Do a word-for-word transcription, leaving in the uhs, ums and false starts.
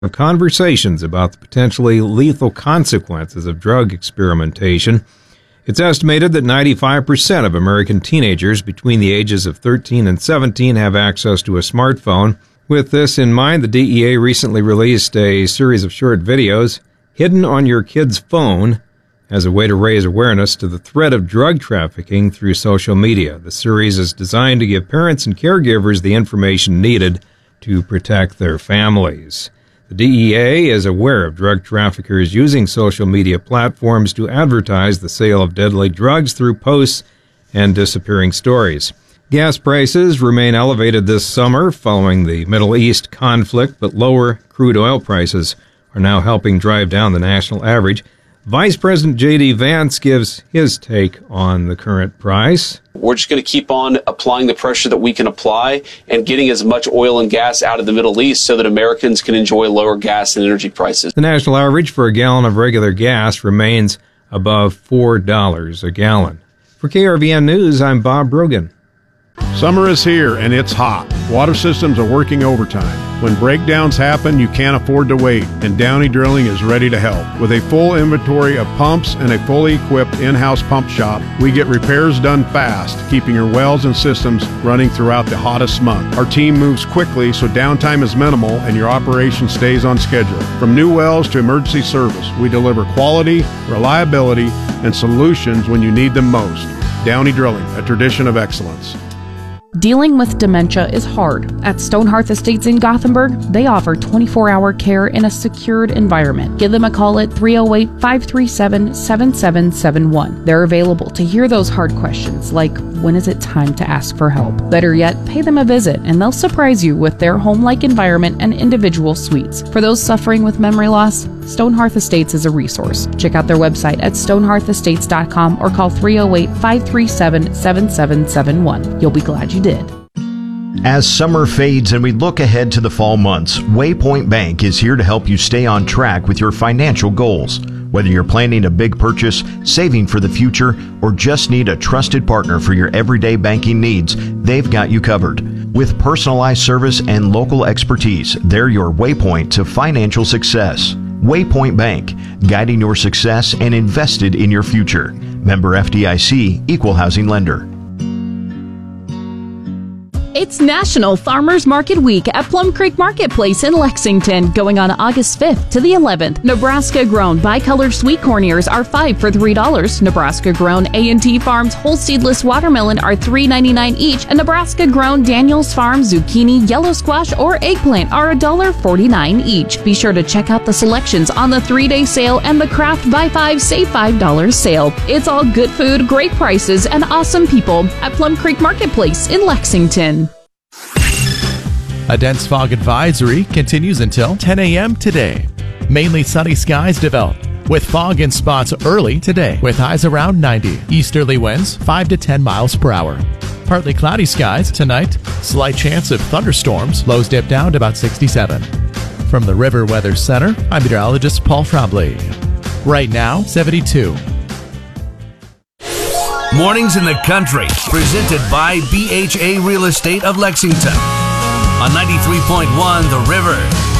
of conversations about the potentially lethal consequences of drug experimentation. It's estimated that ninety-five percent of American teenagers between the ages of thirteen and seventeen have access to a smartphone. With this in mind, the D E A recently released a series of short videos, Hidden on Your Kid's Phone, as a way to raise awareness to the threat of drug trafficking through social media. The series is designed to give parents and caregivers the information needed to protect their families. The D E A is aware of drug traffickers using social media platforms to advertise the sale of deadly drugs through posts and disappearing stories. Gas prices remain elevated this summer following the Middle East conflict, but lower crude oil prices are now helping drive down the national average. Vice President J D. Vance gives his take on the current price. We're just going to keep on applying the pressure that we can apply and getting as much oil and gas out of the Middle East so that Americans can enjoy lower gas and energy prices. The national average for a gallon of regular gas remains above four dollars a gallon. For K R V N News, I'm Bob Brogan. Summer is here and it's hot. Water systems are working overtime. When breakdowns happen, you can't afford to wait, and Downey Drilling is ready to help. With a full inventory of pumps and a fully equipped in-house pump shop, we get repairs done fast, keeping your wells and systems running throughout the hottest month. Our team moves quickly so downtime is minimal and your operation stays on schedule. From new wells to emergency service, we deliver quality, reliability, and solutions when you need them most. Downey Drilling, a tradition of excellence. Dealing with dementia is hard. At Stonehearth Estates in Gothenburg, they offer twenty-four hour care in a secured environment. Give them a call at three oh eight, five three seven, seven seven seven one. They're available to hear those hard questions like, when is it time to ask for help? Better yet, pay them a visit and they'll surprise you with their home-like environment and individual suites. For those suffering with memory loss, Stonehearth Estates is a resource. Check out their website at stonehearth estates dot com or call three oh eight, five three seven, seven seven seven one. You'll be glad you did. As summer fades and we look ahead to the fall months, Waypoint Bank is here to help you stay on track with your financial goals. Whether you're planning a big purchase, saving for the future, or just need a trusted partner for your everyday banking needs, they've got you covered. With personalized service and local expertise, they're your waypoint to financial success. Waypoint Bank, guiding your success and invested in your future. Member F D I C, Equal Housing Lender. It's National Farmers Market Week at Plum Creek Marketplace in Lexington, going on August fifth to the eleventh. Nebraska-grown bicolor sweet corn ears are five for three dollars. Nebraska-grown A and T Farms whole seedless watermelon are three ninety-nine each, and Nebraska-grown Daniels Farm zucchini, yellow squash, or eggplant are one dollar forty-nine each. Be sure to check out the selections on the three-day sale and the Craft Buy five, Save five dollars sale. It's all good food, great prices, and awesome people at Plum Creek Marketplace in Lexington. A dense fog advisory continues until ten a.m. today. Mainly sunny skies develop, with fog in spots early today, with highs around ninety. Easterly winds five to ten miles per hour. Partly cloudy skies tonight. Slight chance of thunderstorms. Lows dip down to about sixty-seven. From the River Weather Center, I'm meteorologist Paul Trombley. Right now, seventy-two. Mornings in the Country, presented by B H A Real Estate of Lexington on ninety-three point one The River.